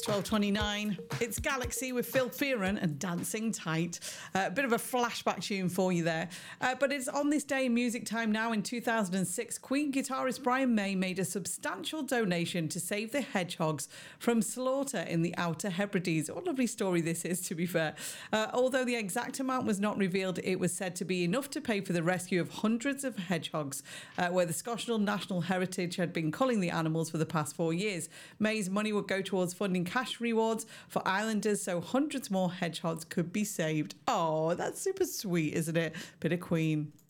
12:29. It's Galaxy with Phil Fearon and Dancing Tight. A bit of a flashback tune for you there. But it's on this day in music time now in 2006. Queen guitarist Brian May made a substantial donation to save the hedgehogs from slaughter in the Outer Hebrides. What a lovely story this is, to be fair. Although the exact amount was not revealed, it was said to be enough to pay for the rescue of hundreds of hedgehogs, where the Scottish National Heritage had been culling the animals for the past 4 years. May's money would go towards funding cash rewards for islanders so hundreds more hedgehogs could be saved. Oh, that's super sweet, isn't it? Bit of Queen.